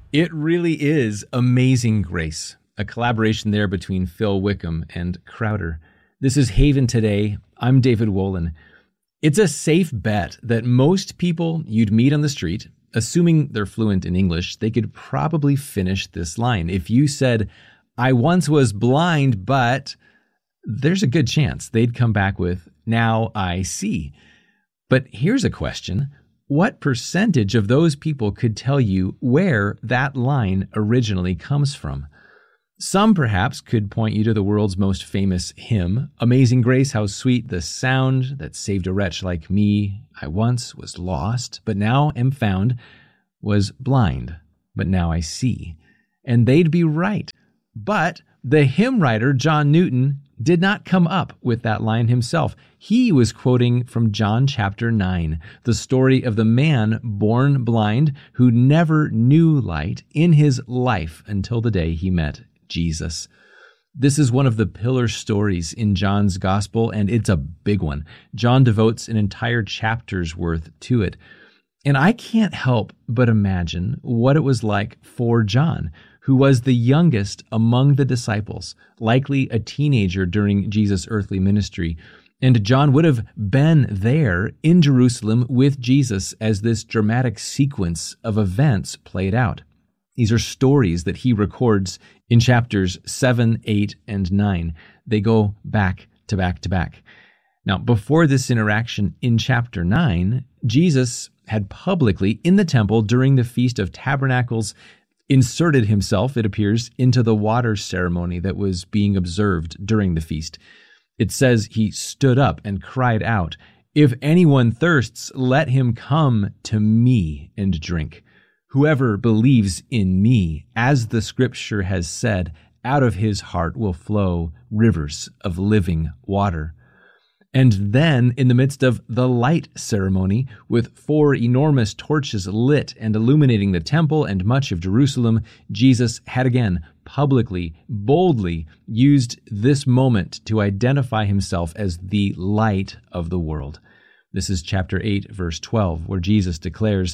It really is Amazing Grace, a collaboration there between Phil Wickham and Crowder. This is Haven Today. I'm David Wolin. It's a safe bet that most people you'd meet on the street, assuming they're fluent in English, they could probably finish this line. If you said, "I once was blind, but," there's a good chance they'd come back with, "Now I see." But here's a question. What percentage of those people could tell you where that line originally comes from? Some perhaps could point you to the world's most famous hymn, "Amazing Grace, how sweet the sound that saved a wretch like me. I once was lost, but now am found, was blind, but now I see." And they'd be right. But the hymn writer, John Newton, did not come up with that line himself. He was quoting from John chapter 9, the story of the man born blind who never knew light in his life until the day he met Jesus. This is one of the pillar stories in John's gospel, and it's a big one. John devotes an entire chapter's worth to it. And I can't help but imagine what it was like for John, who was the youngest among the disciples, likely a teenager during Jesus' earthly ministry. And John would have been there in Jerusalem with Jesus as this dramatic sequence of events played out. These are stories that he records in chapters 7, 8, and 9. They go back to back to back. Now, before this interaction in chapter 9, Jesus had publicly, in the temple during the Feast of Tabernacles, inserted himself, it appears, into the water ceremony that was being observed during the feast. It says he stood up and cried out, "If anyone thirsts, let him come to me and drink. Whoever believes in me, as the scripture has said, out of his heart will flow rivers of living water." And then, in the midst of the light ceremony, with 4 enormous torches lit and illuminating the temple and much of Jerusalem, Jesus had again publicly, boldly used this moment to identify himself as the light of the world. This is chapter 8, verse 12, where Jesus declares,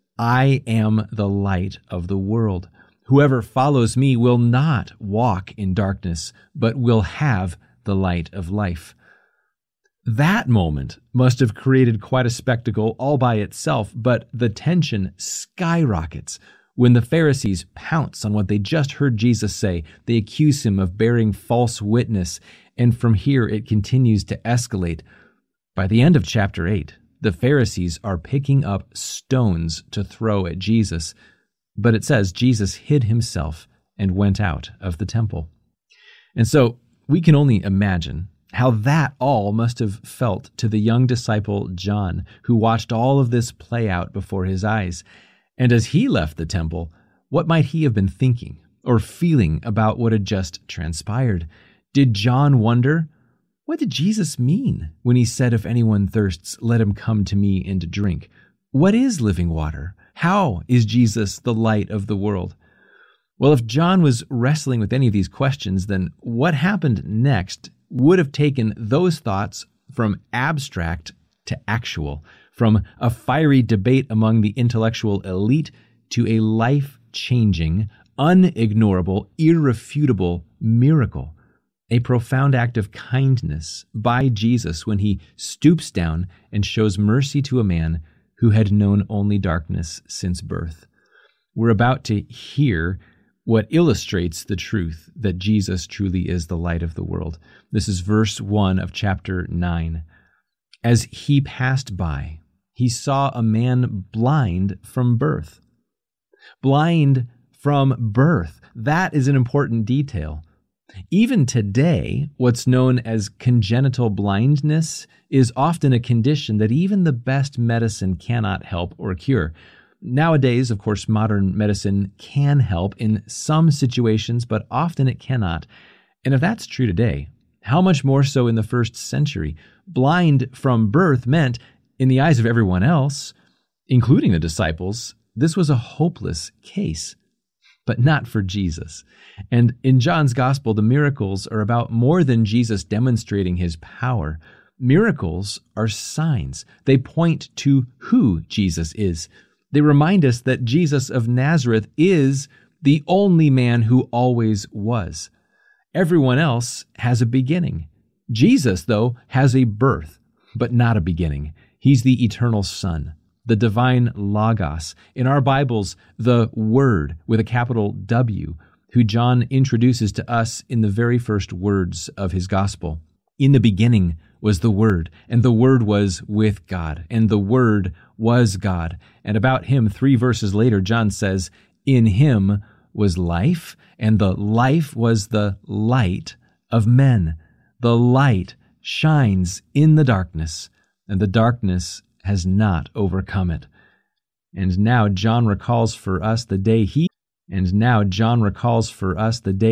"I am the light of the world. Whoever follows me will not walk in darkness, but will have the light of life." That moment must have created quite a spectacle all by itself, but the tension skyrockets when the Pharisees pounce on what they just heard Jesus say. They accuse him of bearing false witness, and from here it continues to escalate. By the end of chapter 8, the Pharisees are picking up stones to throw at Jesus, but it says Jesus hid himself and went out of the temple. And so we can only imagine how that all must have felt to the young disciple John, who watched all of this play out before his eyes. And as he left the temple, what might he have been thinking or feeling about what had just transpired? Did John wonder, what did Jesus mean when he said, "If anyone thirsts, let him come to me and drink"? What is living water? How is Jesus the light of the world? Well, if John was wrestling with any of these questions, then what happened next would have taken those thoughts from abstract to actual, from a fiery debate among the intellectual elite to a life-changing, unignorable, irrefutable miracle, a profound act of kindness by Jesus when he stoops down and shows mercy to a man who had known only darkness since birth. We're about to hear what illustrates the truth that Jesus truly is the light of the world. This is verse 1 of chapter 9. As he passed by, he saw a man blind from birth. Blind from birth. That is an important detail. Even today, what's known as congenital blindness is often a condition that even the best medicine cannot help or cure. Nowadays, of course, modern medicine can help in some situations, but often it cannot. And if that's true today, how much more so in the first century? Blind from birth meant, in the eyes of everyone else, including the disciples, this was a hopeless case, but not for Jesus. And in John's gospel, the miracles are about more than Jesus demonstrating his power. Miracles are signs. They point to who Jesus is. They remind us that Jesus of Nazareth is the only man who always was. Everyone else has a beginning. Jesus, though, has a birth, but not a beginning. He's the eternal Son, the divine Logos. In our Bibles, the Word with a capital W, who John introduces to us in the very first words of his gospel. In the beginning was the Word, and the Word was with God, and the Word was God. And about him, 3 verses later, John says, in him was life, and the life was the light of men. The light shines in the darkness, and the darkness has not overcome it. And now John recalls for us the day